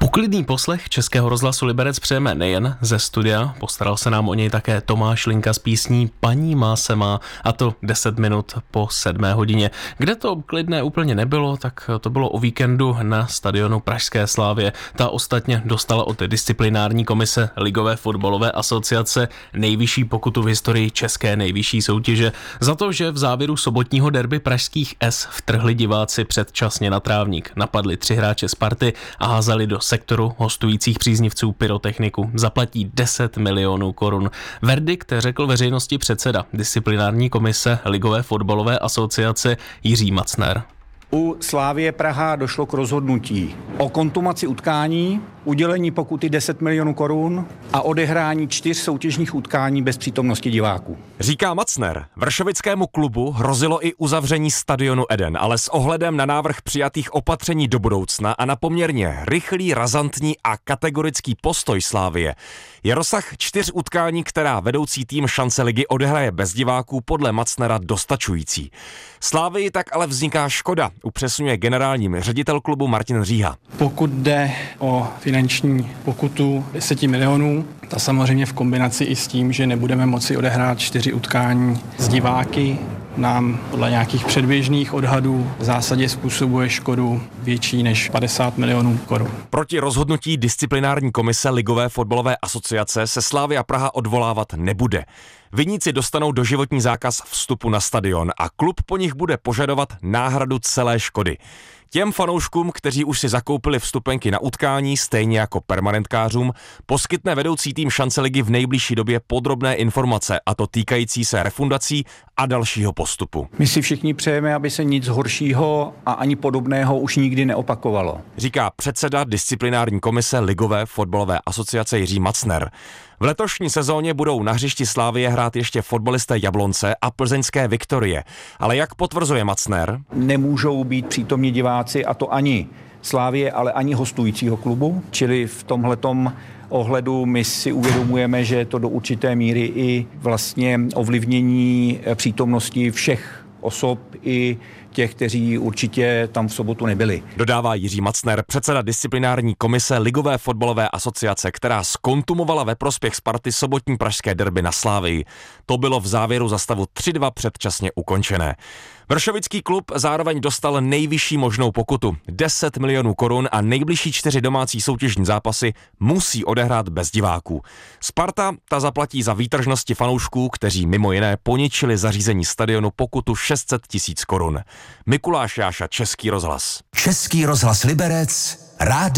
Poklidný poslech Českého rozhlasu Liberec přejeme nejen ze studia, postaral se nám o něj také Tomáš Linka s písní Paní má se má, a to 10 minut po 7 hodině. Kde to klidné úplně nebylo, tak to bylo o víkendu na stadionu Pražské Slávie. Ta ostatně dostala od disciplinární komise Ligové fotbalové asociace nejvyšší pokutu v historii české nejvyšší soutěže za to, že v závěru sobotního derby pražských S vtrhli diváci předčasně na trávník, napadli 3 hráče Sparty a házeli do sektoru hostujících příznivců pyrotechniku. Zaplatí 10 milionů korun. Verdikt řekl veřejnosti předseda disciplinární komise Ligové fotbalové asociace Jiří Macner. U Slavie Praha došlo k rozhodnutí o kontumaci utkání, udělení pokuty 10 milionů korun a odehrání 4 soutěžních utkání bez přítomnosti diváků. Říká Macner, vršovickému klubu hrozilo i uzavření stadionu Eden, ale s ohledem na návrh přijatých opatření do budoucna a na poměrně rychlý, razantní a kategorický postoj Slavie je rozsah 4 utkání, která vedoucí tým šance ligy odehraje bez diváků, podle Macnera dostačující. Slavii tak ale vzniká škoda, upřesňuje generální ředitel klubu Martin Říha. Pokud jde o finanční pokutu 10 milionů, ta samozřejmě v kombinaci i s tím, že nebudeme moci odehrát 4 utkání s diváky, nám podle nějakých předběžných odhadů v zásadě způsobuje škodu větší než 50 milionů korun. Proti rozhodnutí disciplinární komise Ligové fotbalové asociace se Slavia Praha odvolávat nebude. Viníci dostanou doživotní zákaz vstupu na stadion a klub po nich bude požadovat náhradu celé škody. Těm fanouškům, kteří už si zakoupili vstupenky na utkání, stejně jako permanentkářům, poskytne vedoucí tým šance ligy v nejbližší době podrobné informace, a to týkající se refundací a dalšího postupu. My si všichni přejeme, aby se nic horšího a ani podobného už nikdy neopakovalo. Říká předseda disciplinární komise Ligové fotbalové asociace Jiří Macner. V letošní sezóně budou na hřišti Slavie hrát ještě fotbalisté Jablonce a plzeňské Viktorie. Ale jak potvrzuje Macner, nemůžou být přítomní diváci, a to ani Slavie, ale ani hostujícího klubu. Čili v tomhletom ohledu my si uvědomujeme, že je to do určité míry i vlastně ovlivnění přítomnosti všech osob i těch, kteří určitě tam v sobotu nebyli. Dodává Jiří Macner, předseda disciplinární komise Ligové fotbalové asociace, která zkontumovala ve prospěch Sparty sobotní pražské derby na Slavii. To bylo v závěru za stavu 3-2 předčasně ukončené. Vršovický klub zároveň dostal nejvyšší možnou pokutu 10 milionů korun a nejbližší 4 domácí soutěžní zápasy musí odehrát bez diváků. Sparta ta zaplatí za výtržnosti fanoušků, kteří mimo jiné poničili zařízení stadionu, pokutu 600 000 korun. Mikuláš Jáša, Český rozhlas. Český rozhlas Liberec, rádio